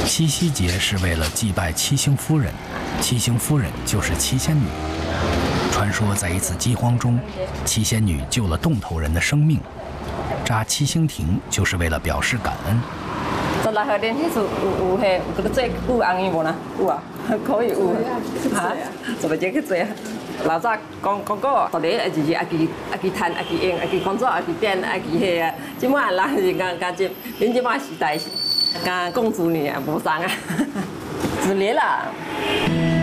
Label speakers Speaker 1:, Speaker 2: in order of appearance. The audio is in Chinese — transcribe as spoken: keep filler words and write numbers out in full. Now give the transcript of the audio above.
Speaker 1: 七夕节是为了祭拜七星夫人，七星夫人就是七仙女。传说在一次饥荒中，七仙女救了洞头人的生命，扎七星亭就是为了表示感恩。
Speaker 2: 十六号电迄次有有迄有个做有红衣无啦？有啊，可以有啊，十六节去做。老早讲讲过，到底会就是爱去爱去趁爱去用爱去工作爱去点爱去迄啊，即摆人是讲讲即，恁即摆时代是讲公主呢，无送啊，自恋啦。